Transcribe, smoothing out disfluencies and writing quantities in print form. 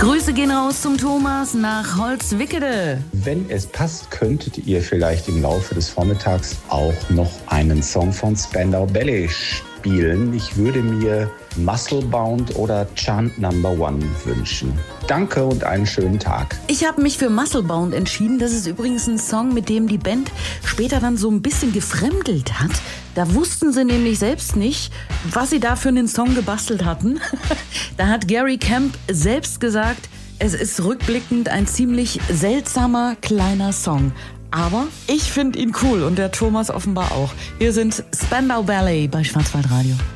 Grüße gehen raus zum Thomas nach Holzwickede. Wenn es passt, könntet ihr vielleicht im Laufe des Vormittags auch noch einen Song von Spandau Ballet spielen. Ich würde mir Musclebound oder Chant Number One wünschen. Danke und einen schönen Tag. Ich habe mich für Musclebound entschieden. Das ist übrigens ein Song, mit dem die Band später dann so ein bisschen gefremdelt hat. Da wussten sie nämlich selbst nicht, was sie da für einen Song gebastelt hatten. Da hat Gary Camp selbst gesagt, es ist rückblickend ein ziemlich seltsamer kleiner Song. Aber ich finde ihn cool und der Thomas offenbar auch. Hier sind Spandau Ballet bei Schwarzwaldradio.